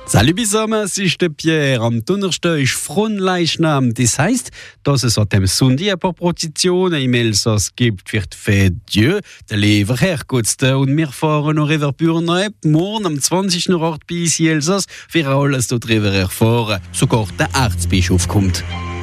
Salut zusammen, es ist der Pierre. Am Donnerstag ist Fronleichnam. Das heisst, dass es an dem Sonntag ein paar Prozessionen im Elsass gibt für die Fête Dieu, der Leverherrgottsdag. Und wir fahren noch rüber Bürnheim. Morgen am 20. Ort bei uns in Elsass für alles dort rüber erfahren. Sogar der Erzbischof kommt.